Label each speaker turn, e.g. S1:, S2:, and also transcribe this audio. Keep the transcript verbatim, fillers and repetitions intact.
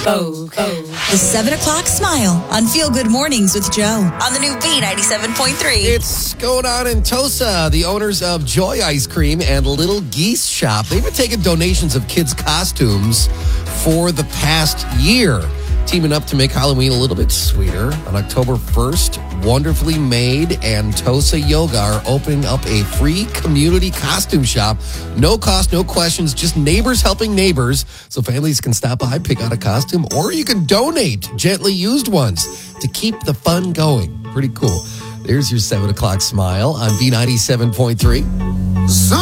S1: Oh, oh. The seven o'clock smile on Feel Good Mornings with Joe on the new B ninety-seven point three.
S2: It's going on in Tosa. The owners of Joy Ice Cream and Little Geese Shop, they've been taking donations of kids' costumes for the past year, teaming up to make Halloween a little bit sweeter. On October first, Wonderfully Made and Tosa Yoga are opening up a free community costume shop. No cost, no questions, just neighbors helping neighbors. So families can stop by, pick out a costume, or you can donate gently used ones to keep the fun going. Pretty cool. There's your seven o'clock smile on B ninety-seven point three.